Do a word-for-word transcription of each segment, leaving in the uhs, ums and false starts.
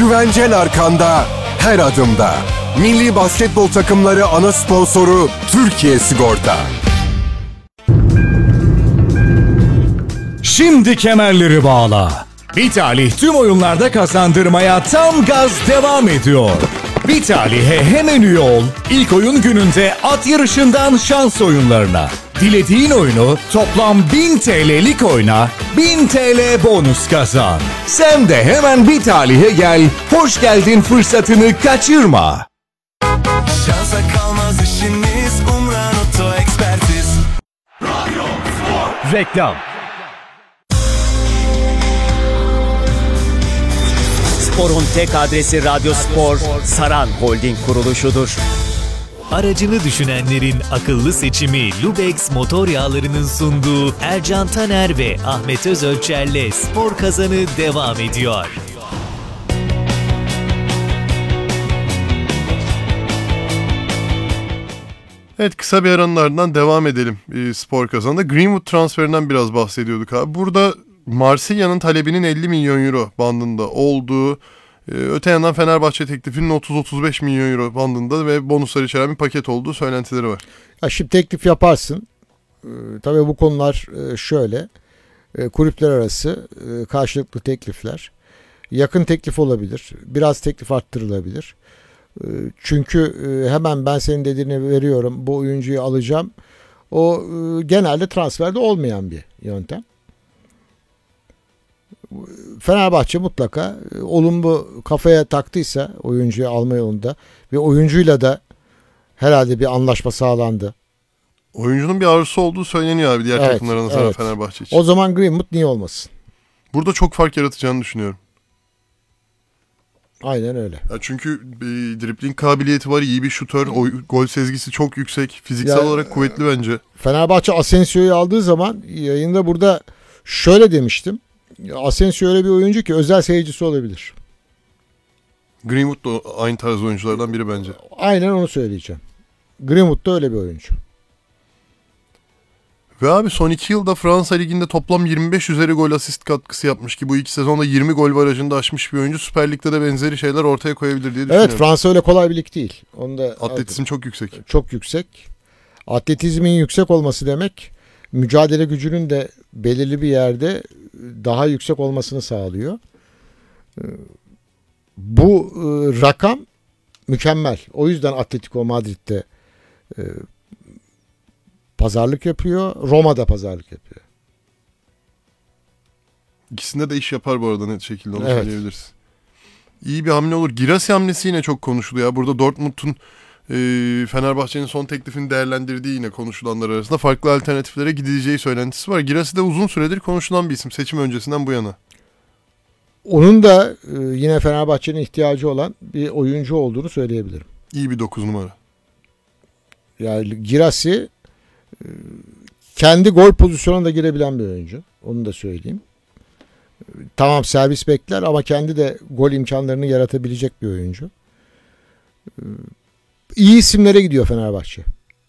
Güvencen arkanda, her adımda. Milli basketbol takımları ana sponsoru Türkiye Sigorta. Şimdi kemerleri bağla. Vitalih tüm oyunlarda kazandırmaya tam gaz devam ediyor. Vitalih'e hemen üye ol. İlk oyun gününde at yarışından şans oyunlarına. Dilediğin oyunu toplam bin T L'lik oyna, bin T L bonus kazan. Sen de hemen Vitalih'e gel, hoş geldin fırsatını kaçırma. Şansa kalmaz işiniz, Umran Oto Ekspertiz. Radyo Spor. Reklam. Spor'un tek adresi Radyo Spor, Saran Holding kuruluşudur. Aracını düşünenlerin akıllı seçimi Lubex motor yağlarının sunduğu Ercan Taner ve Ahmet Özölçer'le Spor Kazanı devam ediyor. Evet, kısa bir aranın ardından devam edelim e, Spor Kazan'da. Greenwood transferinden biraz bahsediyorduk abi. Burada Marsilya'nın talebinin elli milyon euro bandında olduğu, e, öte yandan Fenerbahçe teklifinin otuz otuz beş milyon euro bandında ve bonusları içeren bir paket olduğu söylentileri var. Ya şimdi teklif yaparsın. Ee, tabii bu konular e, şöyle. E, kulüpler arası e, karşılıklı teklifler. Yakın teklif olabilir. Biraz teklif arttırılabilir. E, çünkü e, hemen ben senin dediğini veriyorum, bu oyuncuyu alacağım. O e, genelde transferde olmayan bir yöntem. Fenerbahçe mutlaka e, olumlu kafaya taktıysa oyuncuyu alma yolunda ve oyuncuyla da herhalde bir anlaşma sağlandı. Oyuncunun bir arzusu olduğu söyleniyor abi diğer Evet, takımlara nazaran evet. Fenerbahçe için. O zaman Greenwood niye olmasın? Burada çok fark yaratacağını düşünüyorum. Aynen öyle. Ya çünkü e, dribling kabiliyeti var, iyi bir şutör, o, gol sezgisi çok yüksek, fiziksel Ya, olarak kuvvetli bence. Fenerbahçe Asensio'yu aldığı zaman yayında burada şöyle demiştim. Asensio öyle bir oyuncu ki özel seyircisi olabilir. Greenwood da aynı tarz oyunculardan biri bence. Aynen onu söyleyeceğim. Greenwood da öyle bir oyuncu. Ve abi son iki yılda Fransa Ligi'nde toplam yirmi beş üzeri gol asist katkısı yapmış ki bu iki sezonda yirmi gol barajında aşmış bir oyuncu. Süper Lig'de de benzeri şeyler ortaya koyabilir diye düşünüyorum. Evet, Fransa öyle kolay bir lig değil. Onu da Atletizm çok yüksek. Çok yüksek. Atletizmin yüksek olması demek mücadele gücünün de belirli bir yerde daha yüksek olmasını sağlıyor. Bu rakam mükemmel. O yüzden Atletico Madrid'de pazarlık yapıyor. Roma'da pazarlık yapıyor. İkisinde de iş yapar bu arada net şekilde, onu Evet. söyleyebiliriz. İyi bir hamle olur. Girassi hamlesi yine çok konuşuluyor ya. Burada Dortmund'un e, Fenerbahçe'nin son teklifini değerlendirdiği yine konuşulanlar arasında farklı alternatiflere gidileceği söylentisi var. Girassi de uzun süredir konuşulan bir isim seçim öncesinden bu yana. Onun da e, yine Fenerbahçe'nin ihtiyacı olan bir oyuncu olduğunu söyleyebilirim. İyi bir dokuz numara. Yani Girassi e, kendi gol pozisyonuna da girebilen bir oyuncu. Onu da söyleyeyim. E, Tamam, servis bekler ama kendi de gol imkanlarını yaratabilecek bir oyuncu. E, İyi isimlere gidiyor Fenerbahçe.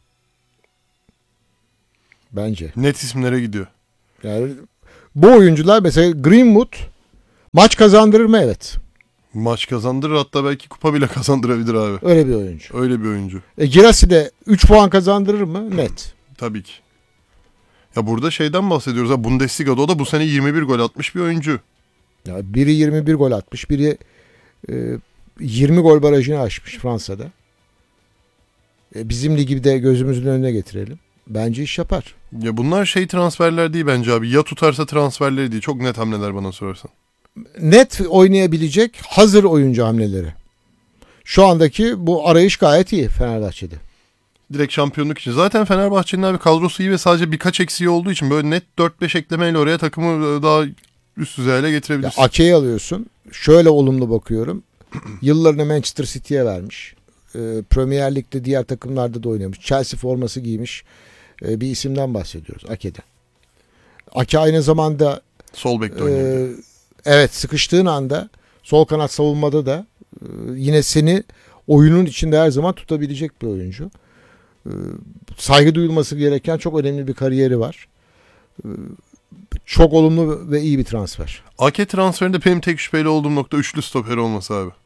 Bence. Net isimlere gidiyor. Yani bu oyuncular, mesela Greenwood maç kazandırır mı? Evet. Maç kazandırır, hatta belki kupa bile kazandırabilir abi. Öyle bir oyuncu. Öyle bir oyuncu. E, Girassi de üç puan kazandırır mı? Net. Tabii ki. Ya burada şeyden bahsediyoruz ha, Bundesliga'da o da bu sene yirmi bir gol atmış bir oyuncu. Ya biri yirmi bir gol atmış, biri e, yirmi gol barajını aşmış Fransa'da. E, bizim ligi de gözümüzün önüne getirelim. Bence iş yapar. Ya bunlar şey transferler değil bence abi. Ya tutarsa transferleri değil. Çok net hamleler bana sorarsan. Net oynayabilecek hazır oyuncu hamleleri. Şu andaki bu arayış gayet iyi Fenerbahçe'de. Direkt şampiyonluk için. Zaten Fenerbahçe'nin abi kadrosu iyi ve sadece birkaç eksiği olduğu için böyle net dört beş eklemeyle oraya takımı daha üst düzey hale Ya getirebilirsin. Ake'yi alıyorsun. Şöyle olumlu bakıyorum. Yıllarını Manchester City'ye vermiş. E, Premier Lig'de diğer takımlarda da oynamış. Chelsea forması giymiş e, bir isimden bahsediyoruz, Ake'den. Ake aynı zamanda Sol bekte e, oynuyor. evet, sıkıştığın anda sol kanat savunmada da e, yine seni oyunun içinde her zaman tutabilecek bir oyuncu. E, saygı duyulması gereken çok önemli bir kariyeri var. E, çok olumlu ve iyi bir transfer. Ake transferinde benim tek şüpheli olduğum nokta üçlü stoper olması abi.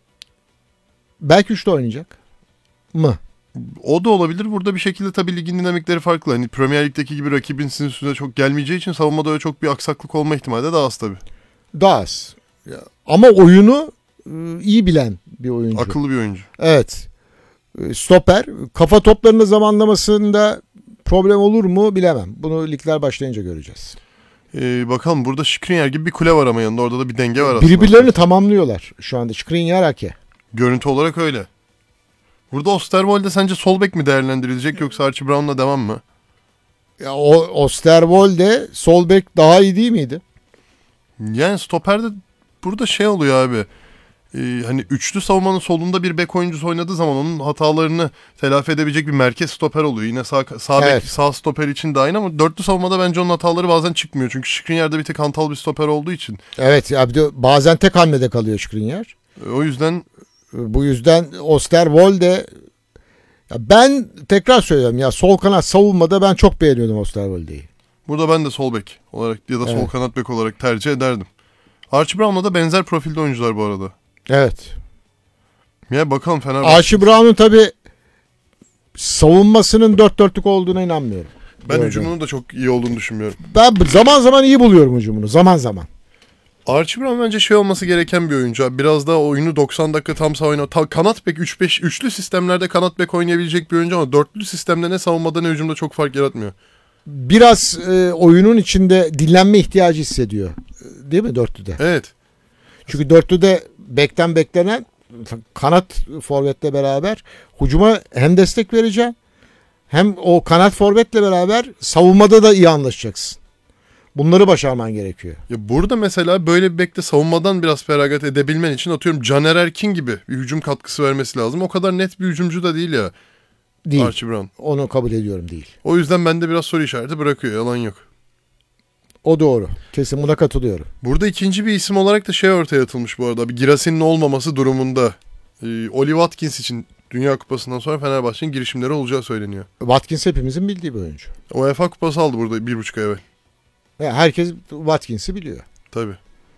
Belki üçte oynayacak mı? O da olabilir. Burada bir şekilde tabii ligin dinamikleri farklı. Hani Premier Lig'deki gibi rakibin sizin üstüne çok gelmeyeceği için savunmada öyle çok bir aksaklık olma ihtimali de daha az tabii. Daha az. Ya, ama oyunu e, iyi bilen bir oyuncu. Akıllı bir oyuncu. Evet. E, Stoper. Kafa toplarının zamanlamasında problem olur mu bilemem. Bunu ligler başlayınca göreceğiz. Ee, bakalım burada Skriniar gibi bir kule var ama yanında. Orada da bir denge var aslında. Birbirlerini tamamlıyorlar şu anda. Skriniar, Ake. Görüntü olarak öyle. Burada Osterwolde sence sol bek mi değerlendirilecek yoksa Archie Brown'la devam mı? Ya, o Osterwolde sol bek daha iyi değil miydi? Yani stoperde burada şey oluyor abi. Ee, hani üçlü savunmanın solunda bir bek oyuncusu oynadığı zaman onun hatalarını telafi edebilecek bir merkez stoper oluyor. Yine sağ, sağ Evet. bek, sağ stoper için de aynı ama dörtlü savunmada bence onun hataları bazen çıkmıyor. Çünkü Skriniar'da bir tek hantal bir stoper olduğu için. Evet ya, bir de bazen tek hamlede kalıyor Skriniar. Ee, o yüzden Bu yüzden Osterwolde, ya ben tekrar söylüyorum ya, sol kanat savunmada ben çok beğeniyordum Osterwolde'yi. burada ben de sol bek olarak ya da sol Evet. kanat bek olarak tercih ederdim. Archie Brown'la da benzer profilde oyuncular bu arada. Evet. Ya bakalım Fenerbahçe. Archie Brown'un tabii savunmasının dört dörtlük olduğuna inanmıyorum. Ben Gördüm. hücumunun da çok iyi olduğunu düşünmüyorum. Ben zaman zaman iyi buluyorum hücumunu. Zaman zaman. Archie Brown bence şey olması gereken bir oyuncu abi. Biraz daha oyunu doksan dakika tam sağ oyna. Ta, kanat bek üç beş üçlü sistemlerde kanat bek oynayabilecek bir oyuncu ama dörtlü sistemde ne savunmada ne hücumda çok fark yaratmıyor. Biraz e, oyunun içinde dinlenme ihtiyacı hissediyor. E, Değil mi dörtlüde? Evet. Çünkü dörtlüde bekten beklenen kanat forvetle beraber hücuma hem destek vereceksin hem o kanat forvetle beraber savunmada da iyi anlaşacaksın. Bunları başarman gerekiyor. Ya burada mesela böyle bir bekte savunmadan biraz feragat edebilmen için atıyorum Caner Erkin gibi bir hücum katkısı vermesi lazım. O kadar net bir hücumcu da değil ya Değil. Archie Brown. Onu kabul ediyorum, değil. O yüzden bende biraz soru işareti bırakıyor. Yalan yok. O doğru. Kesin buna katılıyorum. Burada ikinci bir isim olarak da şey ortaya atılmış bu arada. Bir Girassin'in olmaması durumunda. Ee, Oli Watkins için Dünya Kupası'ndan sonra Fenerbahçe'nin girişimleri olacağı söyleniyor. Watkins hepimizin bildiği bir oyuncu. UEFA Kupası aldı burada bir buçuk ay evvel. Ya herkes Watkins'i biliyor. Tabii.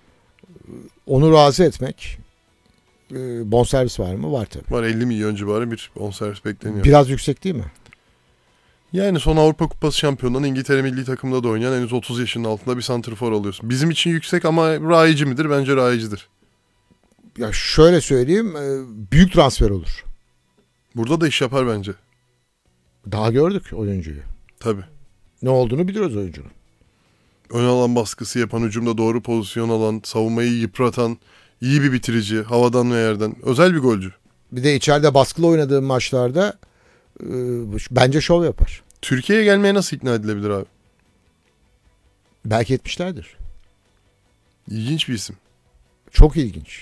Onu razı etmek, e, bonservis var mı? Var tabii. Var elli milyon civarı bir bonservis bekleniyor. Biraz yüksek değil mi? Yani son Avrupa Kupası şampiyonundan İngiltere milli takımında da oynayan henüz otuz yaşının altında bir santrfor alıyorsun. Bizim için yüksek ama rayici midir? Bence rayicidir. Ya şöyle söyleyeyim, e, büyük transfer olur. Burada da iş yapar bence. Daha gördük oyuncuyu. Tabii. Ne olduğunu biliyoruz oyuncunun. Ön alan baskısı yapan, hücumda doğru pozisyon alan, savunmayı yıpratan, iyi bir bitirici, havadan ve yerden. Özel bir golcü. Bir de içeride baskılı oynadığı maçlarda e, bence şov yapar. Türkiye'ye gelmeye nasıl ikna edilebilir abi? Belki etmişlerdir. İlginç bir isim. Çok ilginç.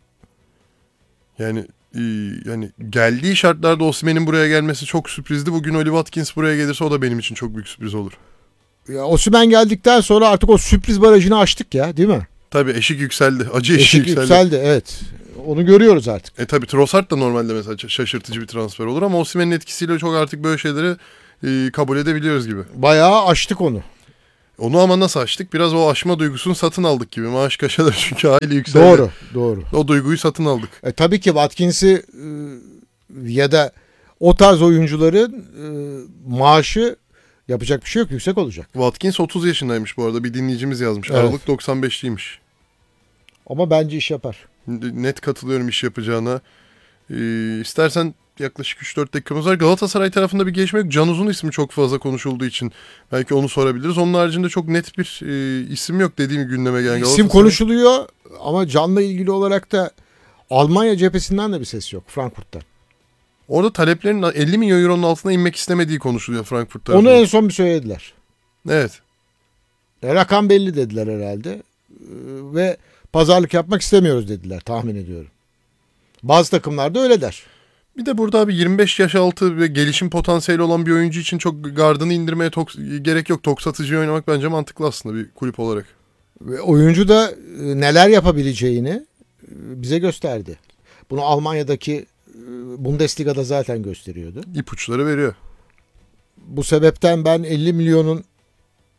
Yani e, yani geldiği şartlarda Osimhen'in buraya gelmesi çok sürprizdi. Bugün Oli Watkins buraya gelirse o da benim için çok büyük sürpriz olur. Ya Osimhen geldikten sonra artık o sürpriz barajını aştık ya, değil mi? Tabii eşik yükseldi. Acı eşik, Eşik yükseldi. yükseldi, evet. Onu görüyoruz artık. E tabii Trossard da normalde mesela şaşırtıcı bir transfer olur ama Osimhen'in etkisiyle çok artık böyle şeyleri e, kabul edebiliyoruz gibi. Bayağı aştık onu. Onu ama nasıl açtık? Biraz o aşma duygusunu satın aldık gibi. Maaş kaşaları çünkü aile yükseldi. Doğru, doğru. O duyguyu satın aldık. E, tabii ki Watkins'i e, ya da o tarz oyuncuların e, maaşı yapacak bir şey yok, yüksek olacak. Watkins otuz yaşındaymış bu arada. Bir dinleyicimiz yazmış. Evet. Aralık doksan beşliymiş. Ama bence iş yapar. Net katılıyorum iş yapacağına. Ee, istersen yaklaşık üç dört dakikamız var. Galatasaray tarafında bir gelişme yok. Can Uzun ismi çok fazla konuşulduğu için belki onu sorabiliriz. Onun haricinde çok net bir e, isim yok dediğim gibi gündeme gelen Galatasaray. İsim konuşuluyor ama Can'la ilgili olarak da Almanya cephesinden de bir ses yok, Frankfurt'tan. Orada taleplerin elli milyon euronun altına inmek istemediği konuşuluyor Frankfurt Onu tarafında. en son bir söylediler. Evet. E, rakam belli dediler herhalde. E, ve pazarlık yapmak istemiyoruz dediler, tahmin ediyorum. Bazı takımlar da öyle der. Bir de burada abi yirmi beş yaş altı ve gelişim potansiyeli olan bir oyuncu için çok gardını indirmeye tok- gerek yok. Tok satıcıyı oynamak bence mantıklı aslında bir kulüp olarak. Ve oyuncu da e, neler yapabileceğini e, bize gösterdi. Bunu Almanya'daki e, Bundesliga'da zaten gösteriyordu. İpuçları veriyor. Bu sebepten ben elli milyonun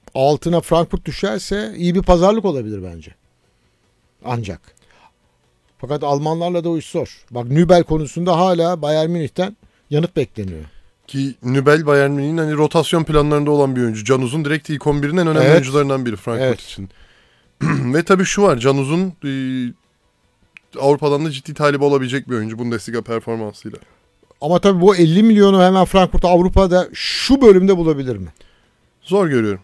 altına Frankfurt düşerse iyi bir pazarlık olabilir bence. Ancak. Fakat Almanlarla da o iş zor. Bak Nübel konusunda hala Bayern Münih'ten yanıt bekleniyor. Ki Nübel Bayern Münih'in hani rotasyon planlarında olan bir oyuncu. Can Uzun direkt ilk on birin en önemli Evet. oyuncularından biri Frankfurt Evet. için. Ve tabii şu var, Can Uzun e, Avrupa'dan da ciddi talibi olabilecek bir oyuncu Bundesliga performansıyla. Ama tabii bu elli milyonu hemen Frankfurt Avrupa'da şu bölümde bulabilir mi? Zor görüyorum.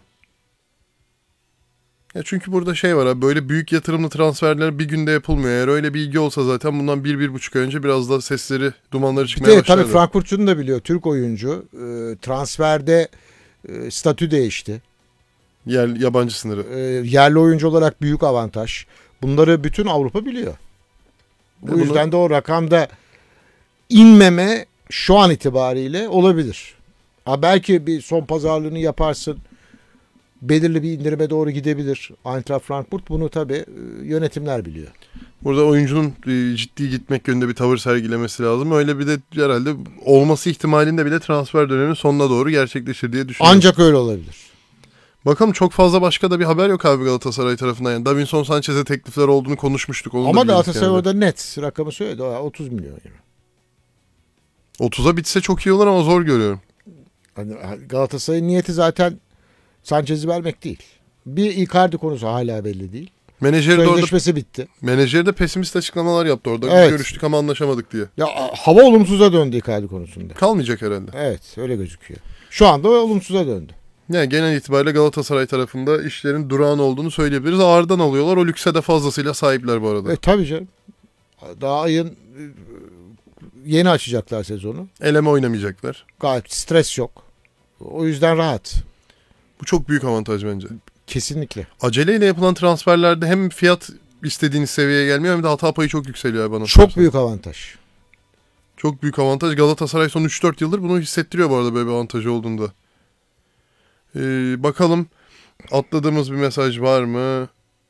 Ya çünkü burada şey var abi, böyle büyük yatırımlı transferler bir günde yapılmıyor. Eğer öyle bir ilgi olsa zaten bundan bir, bir buçuk ay önce biraz da sesleri, dumanları çıkmaya Evet, başlardı. tabii Frankfurtçu'nun da biliyor. Türk oyuncu e, transferde e, statü değişti. Yer, yabancı sınırı. E, yerli oyuncu olarak büyük avantaj. Bunları bütün Avrupa biliyor. Bu Bunu- yüzden de o rakamda inmeme şu an itibariyle olabilir. Ha, belki bir son pazarlığını yaparsın. Belirli bir indirime doğru gidebilir. Eintracht Frankfurt bunu tabii e, yönetimler biliyor. Burada oyuncunun e, ciddi gitmek yönünde bir tavır sergilemesi lazım. Öyle bir de herhalde olması ihtimalinde bile transfer döneminin sonuna doğru gerçekleşir diye düşünüyorum. Ancak öyle olabilir. Bakalım, çok fazla başka da bir haber yok abi Galatasaray tarafından. Yani Davinson Sanchez'e teklifler olduğunu konuşmuştuk. Onu da Ama biliyorduk Galatasaray yani. orada net rakamı söyledi. O otuz milyon euro. otuza bitse çok iyi olur ama zor görüyorum. Hani Galatasaray'ın niyeti zaten Sanchez'i vermek değil. Bir Icardi konusu hala belli değil. Menajeri de orada, Sözleşmesi bitti. menajeri de pesimist açıklamalar yaptı orada. Evet. Görüştük ama anlaşamadık diye. Ya hava olumsuza döndü Icardi konusunda. Kalmayacak herhalde. Evet, öyle gözüküyor. Şu anda olumsuza döndü. Yani genel itibariyle Galatasaray tarafında işlerin durağan olduğunu söyleyebiliriz. Ağırdan alıyorlar. O lükse de fazlasıyla sahipler bu arada. E tabii canım. Daha ayın e, yeni açacaklar sezonu. Eleme oynamayacaklar. Gayet stres yok. O yüzden rahat. Bu çok büyük avantaj bence. Kesinlikle. Aceleyle yapılan transferlerde hem fiyat istediğiniz seviyeye gelmiyor hem de hata payı çok yükseliyor bana. Çok sorarsan. büyük avantaj. Çok büyük avantaj. Galatasaray son üç dört yıldır bunu hissettiriyor bu arada, böyle bir avantajı olduğunda. Ee, bakalım atladığımız bir mesaj var mı?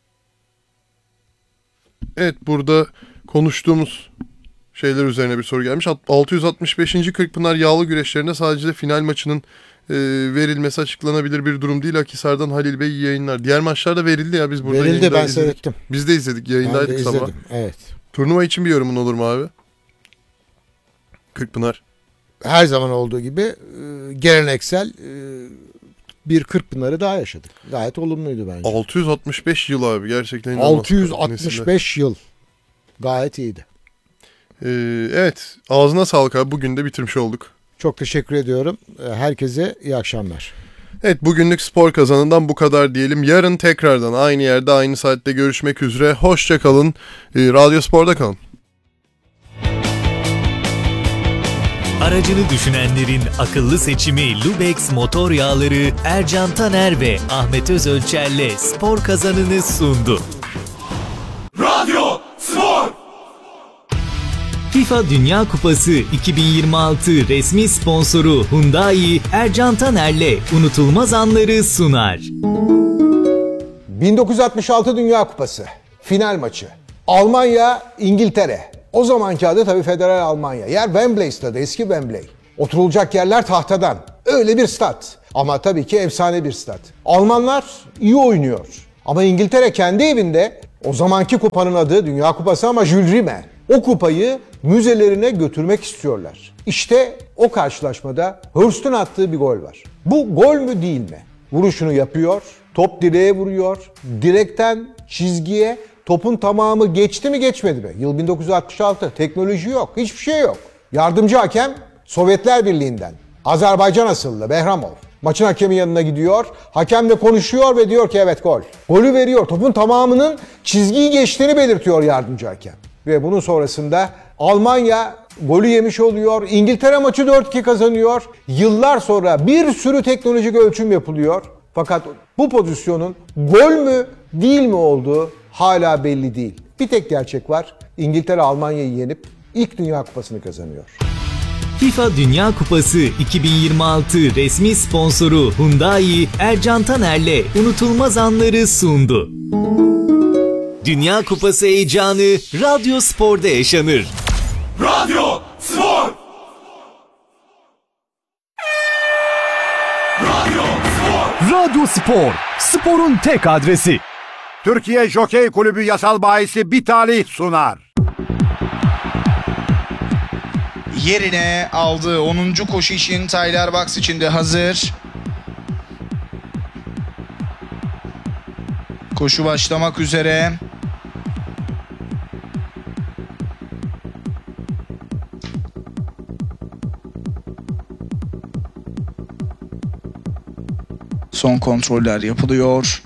Evet, burada konuştuğumuz şeyler üzerine bir soru gelmiş. altı yüz altmış beşinci Kırkpınar yağlı güreşlerinde sadece final maçının e, verilmesi açıklanabilir bir durum değil. Akhisar'dan Halil Bey iyi yayınlar. Diğer maçlarda verildi ya, biz burada Verildi, yayında ben izledik. seyrettim. Biz de izledik, Ben de yayındaydık sabah. izledim. Evet. Turnuva için bir yorumun olur mu abi? Kırkpınar. Her zaman olduğu gibi e, geleneksel e, bir Kırkpınar'ı daha yaşadık. Gayet olumluydu bence. altı yüz altmış beş yıl abi, gerçekten inanılmaz. altı yüz altmış beş yıl. Gayet iyiydi. Ee, evet, ağzına sağlık abi, bugün de bitirmiş olduk. Çok teşekkür ediyorum. Herkese iyi akşamlar. Evet, bugünlük spor kazanından bu kadar diyelim. Yarın tekrardan aynı yerde aynı saatte görüşmek üzere. Hoşça kalın. Ee, Radyo Spor'da kalın. Aracını düşünenlerin akıllı seçimi Lubex motor yağları Ercan Taner ve Ahmet Özölçer'le spor kazanını sundu. Radyo Spor. FIFA Dünya Kupası iki bin yirmi altı resmi sponsoru Hyundai Ercan Taner'le unutulmaz anları sunar. bin dokuz yüz altmış altı Dünya Kupası final maçı. Almanya, İngiltere. O zamanki adı tabii Federal Almanya. Yer Wembley stadı, eski Wembley. Oturulacak yerler tahtadan. Öyle bir stat. Ama tabii ki efsane bir stat. Almanlar iyi oynuyor. Ama İngiltere kendi evinde, o zamanki kupanın adı Dünya Kupası ama Jules Rimet. O kupayı müzelerine götürmek istiyorlar. İşte o karşılaşmada Hurst'un attığı bir gol var. Bu gol mü değil mi? Vuruşunu yapıyor, top direğe vuruyor, direkten çizgiye topun tamamı geçti mi geçmedi mi? Yıl bin dokuz yüz altmış altı, teknoloji yok, hiçbir şey yok. Yardımcı hakem Sovyetler Birliği'nden, Azerbaycan asıllı Behramov. Maçın hakemi yanına gidiyor, hakemle konuşuyor ve diyor ki evet gol. Golü veriyor, topun tamamının çizgiyi geçtiğini belirtiyor yardımcı hakem. Ve bunun sonrasında Almanya golü yemiş oluyor. İngiltere maçı dört iki kazanıyor. Yıllar sonra bir sürü teknolojik ölçüm yapılıyor. Fakat bu pozisyonun gol mü değil mi olduğu hala belli değil. Bir tek gerçek var. İngiltere Almanya'yı yenip ilk Dünya Kupası'nı kazanıyor. FIFA Dünya Kupası iki bin yirmi altı resmi sponsoru Hyundai Ercan Taner'le unutulmaz anları sundu. Dünya Kupası heyecanı Radyo Spor'da yaşanır. Radyo Spor. Radyo Spor. Radyo Spor, sporun tek adresi. Türkiye Jokey Kulübü yasal bahisi Bitali sunar. Yerine aldığı onuncu koşu için Tyler Box içinde hazır. Koşu başlamak üzere. Son kontroller yapılıyor.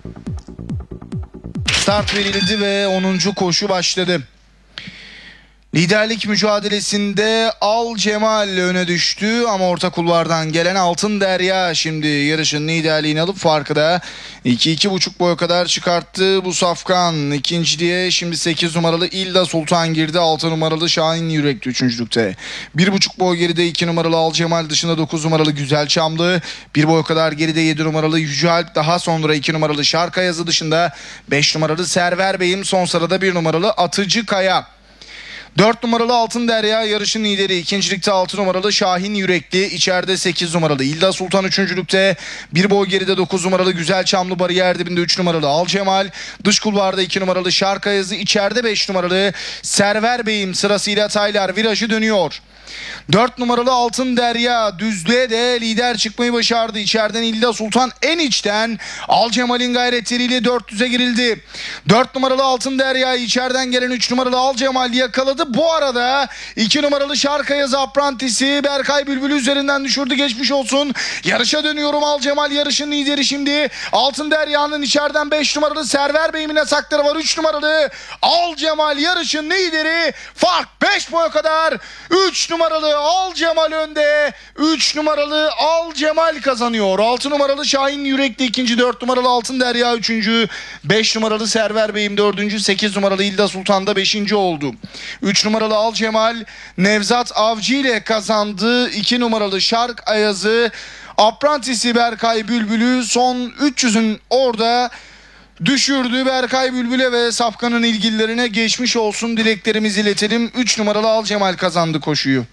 Start verildi ve onuncu koşu başladı. Liderlik mücadelesinde Al Cemal öne düştü ama orta kulvardan gelen Altın Derya şimdi yarışın liderliğini alıp farkı da iki iki buçuk boya kadar çıkarttı bu safkan. İkinciliğe şimdi sekiz numaralı İlda Sultan girdi. altı numaralı Şahin Yürekli üçüncülükte. bir buçuk boy geride iki numaralı Al Cemal, dışında dokuz numaralı Güzel Çamlı. bir boy kadar geride yedi numaralı Yüce Alp, daha sonra iki numaralı Şark Ayazı, dışında beş numaralı Server Bey'im, son sırada bir numaralı Atıcı Kaya. dört numaralı Altın Derya yarışın lideri. İkincilikte altı numaralı Şahin Yürekli. İçeride sekiz numaralı İlda Sultan üçüncülükte. Bir boy geride dokuz numaralı Güzel Çamlı, bariyer dibinde üç numaralı Al Cemal. Dış kulvarda iki numaralı Şark Ayazı. İçeride beş numaralı Server Bey'im, sırasıyla Taylar virajı dönüyor. dört numaralı Altın Derya düzlüğe de lider çıkmayı başardı. İçeriden İlda Sultan, en içten Al Cemal'in gayretleriyle dört yüze girildi. dört numaralı Altın Derya içeriden gelen üç numaralı Al Cemal yakaladı. Bu arada iki numaralı Şark Ayazı Aprantisi Berkay Bülbül üzerinden düşürdü, geçmiş olsun. Yarışa dönüyorum. Al Cemal yarışın lideri şimdi. Altın Derya'nın içeriden beş numaralı Server Bey'imin asakları var. üç numaralı Al Cemal yarışın lideri. Fark beş boya kadar. üç numaralı Al Cemal önde. üç numaralı Al Cemal kazanıyor. altı numaralı Şahin Yürekli ikinci, dört numaralı Altın Derya üçüncü, beş numaralı Server Bey'im dördüncü, sekiz numaralı İlda Sultan da beşinci oldu. üç numaralı Al Cemal Nevzat Avcı ile kazandı. iki numaralı Şark Ayazı Aprantisi Berkay Bülbül'ü son üç yüzün orada düşürdü. Berkay Bülbül'e ve Safkan'ın ilgililerine geçmiş olsun dileklerimizi iletelim. üç numaralı Al Cemal kazandı koşuyu.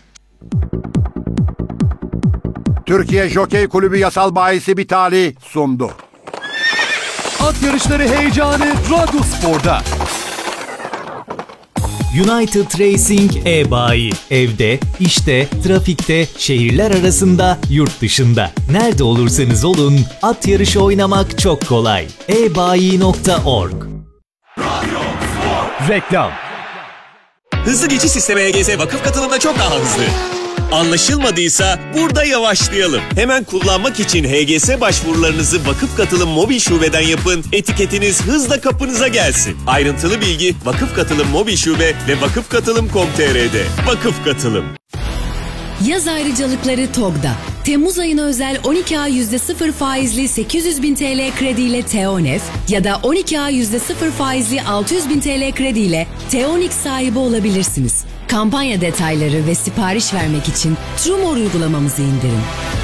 Türkiye Jokey Kulübü yasal bahisi Bitali sundu. At yarışları heyecanı Radyo Spor'da. United Racing e-bayi. Evde, işte, trafikte, şehirler arasında, yurt dışında. Nerede olursanız olun, at yarışı oynamak çok kolay. e bayi nokta org. Reklam. Hızlı geçiş sistemi H G S vakıf katılımda çok daha hızlı. Anlaşılmadıysa burada yavaşlayalım. Hemen kullanmak için H G S başvurularınızı Vakıf Katılım mobil şubeden yapın. Etiketiniz hızla kapınıza gelsin. Ayrıntılı bilgi Vakıf Katılım mobil şube ve vakıf katılım nokta com nokta t r'de. Vakıf Katılım. Yaz ayrıcalıkları TOG'da. Temmuz ayına özel on iki ay yüzde sıfır faizli sekiz yüz bin T L krediyle Teonef ya da on iki ay yüzde sıfır faizli altı yüz bin T L krediyle Teonix sahibi olabilirsiniz. Kampanya detayları ve sipariş vermek için Trumor uygulamamızı indirin.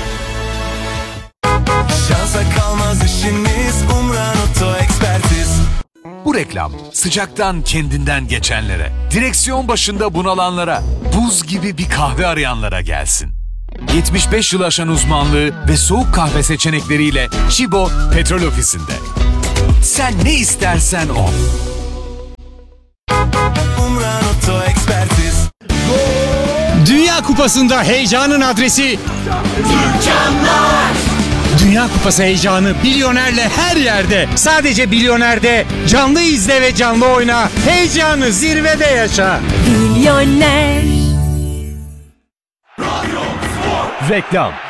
Şansa kalmaz işiniz, Umran Oto Ekspertiz. Bu reklam sıcaktan kendinden geçenlere, direksiyon başında bunalanlara, buz gibi bir kahve arayanlara gelsin. yetmiş beş yıl aşan uzmanlığı ve soğuk kahve seçenekleriyle Chibo Petrol Ofisi'nde. Sen ne istersen o. Umran Oto Ekspertiz. Dünya Kupası'nda heyecanın adresi Dükkanlar. Dünya Kupası heyecanı Bilyoner'le her yerde. Sadece Bilyoner'de canlı izle ve canlı oyna. Heyecanı zirvede yaşa. Milyoner. Reklam.